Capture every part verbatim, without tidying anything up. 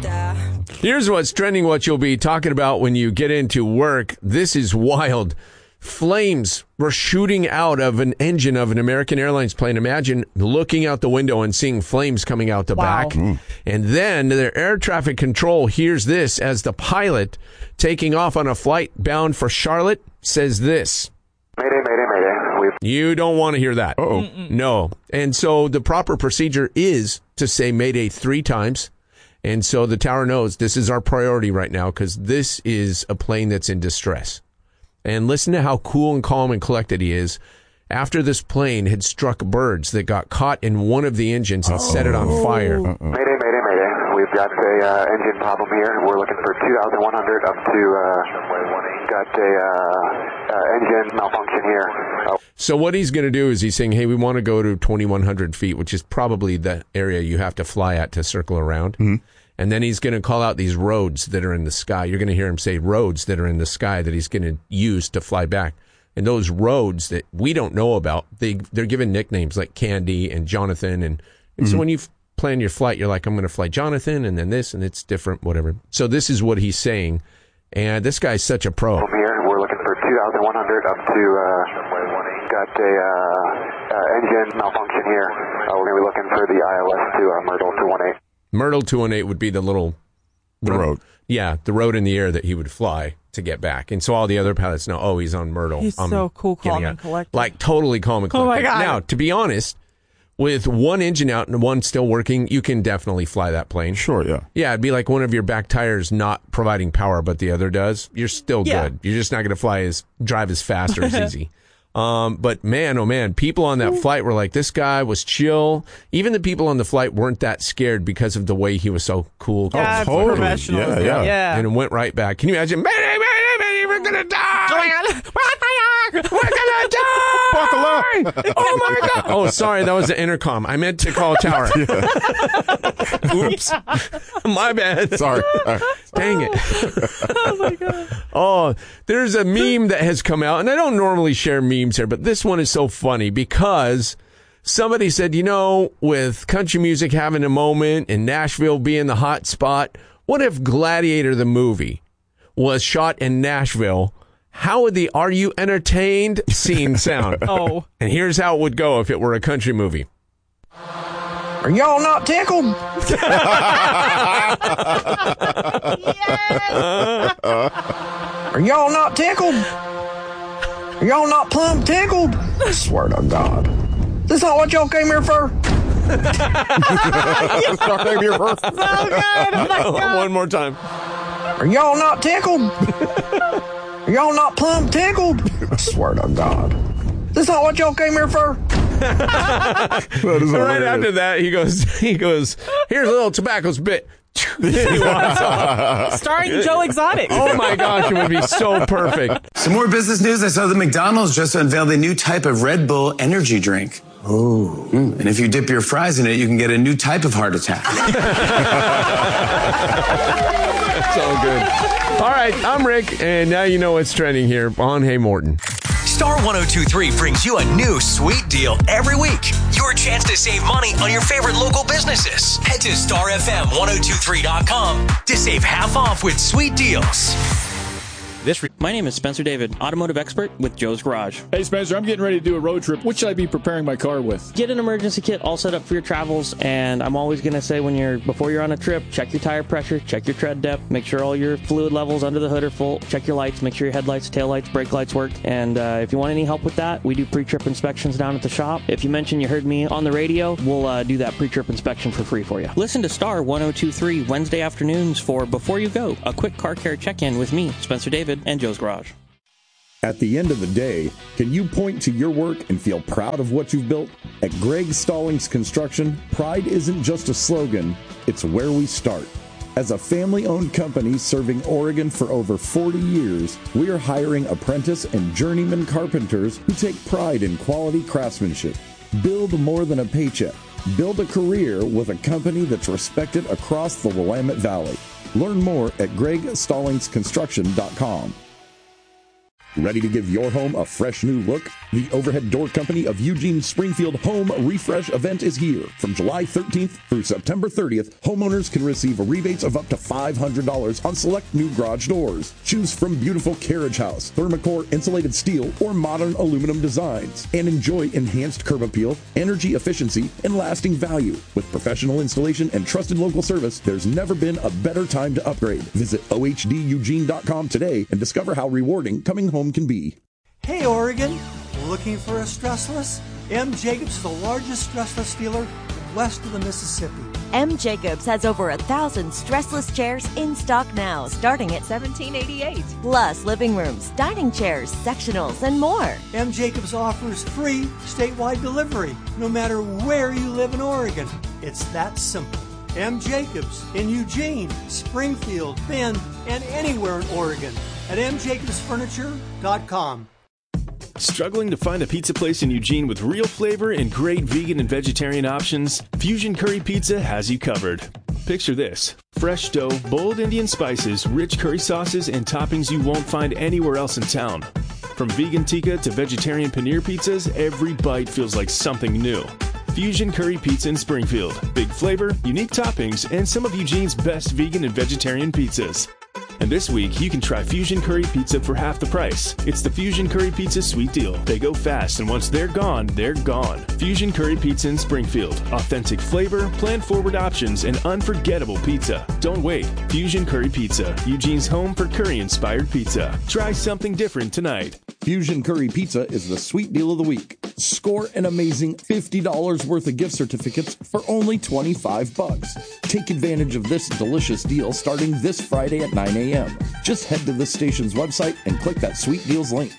Here's what's trending, what you'll be talking about when you get into work. This is wild. Flames were shooting out of an engine of an American Airlines plane. Imagine looking out the window and seeing flames coming out the Wow. back. Mm. And then their air traffic control hears this as the pilot taking off on a flight bound for Charlotte says this. Mayday, mayday, mayday. We've- You don't want to hear that. Uh-oh. No. And so the proper procedure is to say mayday three times. And so the tower knows this is our priority right now because this is a plane that's in distress. And listen to how cool and calm and collected he is after this plane had struck birds that got caught in one of the engines and set it on fire. Mayday, mayday, mayday. We've got a uh, engine problem here. We're looking for two thousand one hundred up to, uh, got a uh, uh, engine malfunction here. Oh. So what he's going to do is he's saying, hey, we want to go to twenty-one hundred feet, which is probably the area you have to fly at to circle around. Mm-hmm. And then he's going to call out these roads that are in the sky. You're going to hear him say roads that are in the sky that he's going to use to fly back. And those roads that we don't know about, they, they're given nicknames like Candy and Jonathan. And, and mm-hmm. so when you plan your flight, you're like, I'm going to fly Jonathan and then this, and it's different, whatever. So this is what he's saying. And this guy's such a pro. From here, we're looking for two thousand one hundred up to, uh, got a uh, uh, engine malfunction here. Uh, we're going to be looking for the I L S to uh, Myrtle two one eight. Myrtle two one eight would be the little... The road. Yeah, the road in the air that he would fly to get back. And so all the other pilots know, oh, he's on Myrtle. He's I'm so cool, calm, out. and collected. Like, totally calm and collected. Oh, my God. Now, to be honest, with one engine out and one still working, you can definitely fly that plane. Sure, yeah. Yeah, it'd be like one of your back tires not providing power, but the other does. You're still Yeah. good. You're just not going to fly as, drive as fast or as easy. Um, but man, oh man, people on that flight were like, this guy was chill. Even the people on the flight weren't that scared because of the way he was so cool. Yeah, Oh, totally. professional. Yeah, yeah. yeah. And it went right back. Can you imagine? Mayday, mayday, mayday, we're going to die. We're going to die. Buckle up. Oh my God. Oh, sorry. That was the intercom. I meant to call tower. Oops. My bad. Sorry. Dang it. Oh, my God. Oh, there's a meme that has come out, and I don't normally share memes here, but this one is so funny because somebody said, you know, with country music having a moment and Nashville being the hot spot, what if Gladiator the movie was shot in Nashville? How would the Are You Entertained scene sound? Oh. And here's how it would go if it were a country movie. Are y'all not tickled? Are y'all not tickled? Are y'all not plumb tickled? I swear to God. This not what y'all came here for? Start maybe your first. So good. Oh, my God. One more time. Are y'all not tickled? Are y'all not plumb tickled? I swear to God. This not what y'all came here for? That is Right hilarious. after that, he goes, he goes, here's a little tobacco's bit. He walks off. Starring Joe Exotic. Oh my gosh, it would be so perfect. Some more business news. I saw that McDonald's just unveiled a new type of Red Bull energy drink. Oh. Mm. And if you dip your fries in it, you can get a new type of heart attack. So good. All right, I'm Rick, and now you know what's trending here on Hey Morton. Star one oh two point three brings you a new sweet deal every week. Your chance to save money on your favorite local businesses. Head to star f m one oh two three dot com to save half off with sweet deals. This re- My name is Spencer David, automotive expert with Joe's Garage. Hey, Spencer, I'm getting ready to do a road trip. What should I be preparing my car with? Get an emergency kit all set up for your travels, and I'm always going to say when you're before you're on a trip, check your tire pressure, check your tread depth, make sure all your fluid levels under the hood are full, check your lights, make sure your headlights, taillights, brake lights work, and uh, if you want any help with that, we do pre-trip inspections down at the shop. If you mention you heard me on the radio, we'll uh, do that pre-trip inspection for free for you. Listen to Star one oh two point three Wednesday afternoons for Before You Go, a quick car care check-in with me, Spencer David, and Joe's Garage. At the end of the day, can you point to your work and feel proud of what you've built? At Greg Stallings Construction, pride isn't just a slogan, it's where we start. As a family-owned company serving Oregon for over forty years, we are hiring apprentice and journeyman carpenters who take pride in quality craftsmanship. Build more than a paycheck. Build a career with a company that's respected across the Willamette Valley. Learn more at greg stallings construction dot com. Ready to give your home a fresh new look? The Overhead Door Company of Eugene Springfield Home Refresh event is here. From July thirteenth through September thirtieth, homeowners can receive rebates of up to five hundred dollars on select new garage doors. Choose from beautiful carriage house, Thermacore insulated steel, or modern aluminum designs, and enjoy enhanced curb appeal, energy efficiency, and lasting value. With professional installation and trusted local service, there's never been a better time to upgrade. Visit O H D eugene dot com today and discover how rewarding coming home can be. Hey Oregon, looking for a stressless? M. Jacobs is the largest stressless dealer west of the Mississippi. M. Jacobs has over a thousand stressless chairs in stock now, starting at seventeen eighty-eight. Plus living rooms, dining chairs, sectionals, and more. M. Jacobs offers free statewide delivery, no matter where you live in Oregon. It's that simple. M. Jacobs in Eugene, Springfield, Bend, and anywhere in Oregon at m jacobs furniture dot com. Struggling to find a pizza place in Eugene with real flavor and great vegan and vegetarian options? Fusion Curry Pizza has you covered. Picture this: fresh dough, bold Indian spices, rich curry sauces, and toppings you won't find anywhere else in town. From vegan tikka to vegetarian paneer pizzas, every bite feels like something new. Fusion Curry Pizza in Springfield. Big flavor, unique toppings, and some of Eugene's best vegan and vegetarian pizzas. And this week, you can try Fusion Curry Pizza for half the price. It's the Fusion Curry Pizza Sweet Deal. They go fast, and once they're gone, they're gone. Fusion Curry Pizza in Springfield. Authentic flavor, plan-forward options, and unforgettable pizza. Don't wait. Fusion Curry Pizza, Eugene's home for curry-inspired pizza. Try something different tonight. Fusion Curry Pizza is the sweet deal of the week. Score an amazing fifty dollars worth of gift certificates for only twenty-five bucks. Take advantage of this delicious deal starting this Friday at nine a.m. Just head to the station's website and click that sweet deals link.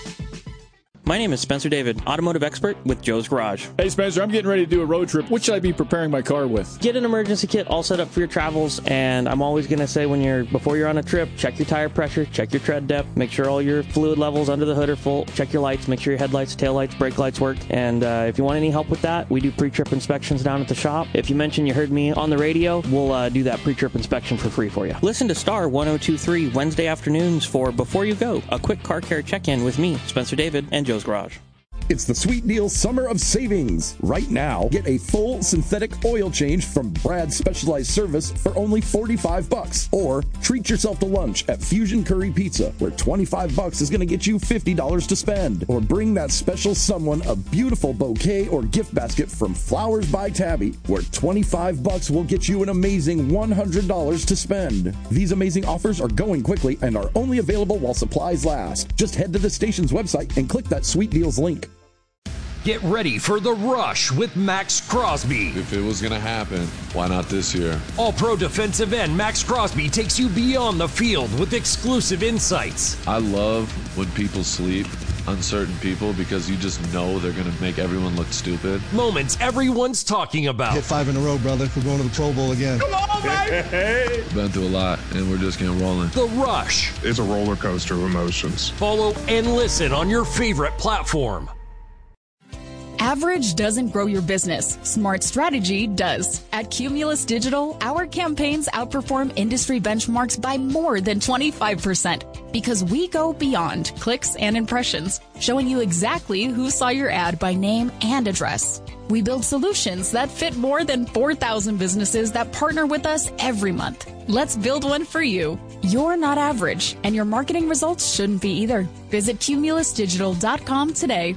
My name is Spencer David, automotive expert with Joe's Garage. Hey Spencer, I'm getting ready to do a road trip. What should I be preparing my car with? Get an emergency kit all set up for your travels, and I'm always going to say when you're before you're on a trip, check your tire pressure, check your tread depth, make sure all your fluid levels under the hood are full, check your lights, make sure your headlights, taillights, brake lights work, and uh, if you want any help with that, we do pre-trip inspections down at the shop. If you mention you heard me on the radio, we'll uh, do that pre-trip inspection for free for you. Listen to Star one oh two point three Wednesday afternoons for Before You Go, a quick car care check-in with me, Spencer David, and Joe's Garage. It's the Sweet Deal Summer of Savings. Right now, get a full synthetic oil change from Brad's Specialized Service for only forty-five bucks. Or treat yourself to lunch at Fusion Curry Pizza, where twenty-five bucks is going to get you fifty dollars to spend. Or bring that special someone a beautiful bouquet or gift basket from Flowers by Tabby, where twenty-five bucks will get you an amazing one hundred dollars to spend. These amazing offers are going quickly and are only available while supplies last. Just head to the station's website and click that Sweet Deals link. Get ready for the rush with Max Crosby. If it was going to happen, why not this year? All-Pro defensive end Max Crosby takes you beyond the field with exclusive insights. I love when people sleep on certain people because you just know they're going to make everyone look stupid. Moments everyone's talking about. Hit five in a row, brother. We're going to the Pro Bowl again. Come on, baby! Been through a lot, and we're just getting rolling. The Rush. It's a roller coaster of emotions. Follow and listen on your favorite platform. Average doesn't grow your business. Smart strategy does. At Cumulus Digital, our campaigns outperform industry benchmarks by more than twenty-five percent because we go beyond clicks and impressions, showing you exactly who saw your ad by name and address. We build solutions that fit more than four thousand businesses that partner with us every month. Let's build one for you. You're not average, and your marketing results shouldn't be either. Visit cumulus digital dot com today.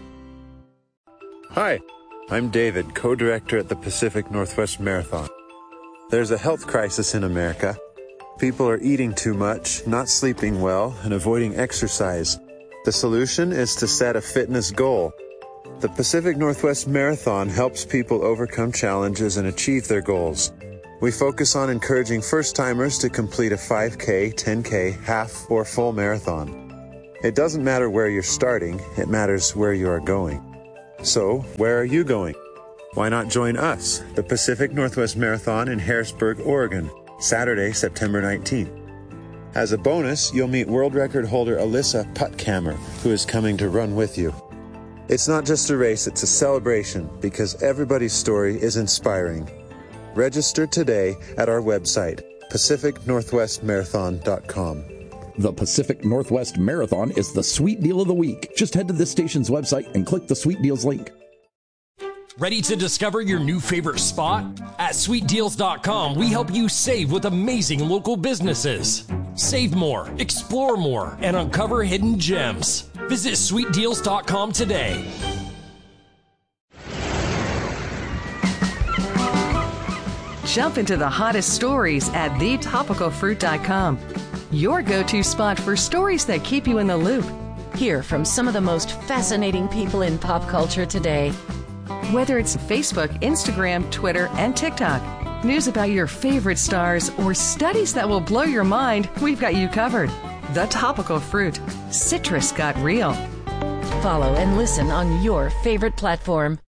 Hi, I'm David, co-director at the Pacific Northwest Marathon. There's a health crisis in America. People are eating too much, not sleeping well, and avoiding exercise. The solution is to set a fitness goal. The Pacific Northwest Marathon helps people overcome challenges and achieve their goals. We focus on encouraging first-timers to complete a five K, ten K, half, or full marathon. It doesn't matter where you're starting, it matters where you are going. So, where are you going? Why not join us, the Pacific Northwest Marathon in Harrisburg, Oregon, Saturday, September nineteenth. As a bonus, you'll meet world record holder Alyssa Puttkammer, who is coming to run with you. It's not just a race, it's a celebration, because everybody's story is inspiring. Register today at our website, pacific northwest marathon dot com. The Pacific Northwest Marathon is the sweet deal of the week. Just head to this station's website and click the Sweet Deals link. Ready to discover your new favorite spot? At sweet deals dot com, we help you save with amazing local businesses. Save more, explore more, and uncover hidden gems. Visit sweet deals dot com today. Jump into the hottest stories at the topical fruit dot com. Your go-to spot for stories that keep you in the loop. Hear from some of the most fascinating people in pop culture today. Whether it's Facebook, Instagram, Twitter, and TikTok, news about your favorite stars, or studies that will blow your mind, we've got you covered. The Topical Fruit. Citrus got real. Follow and listen on your favorite platform.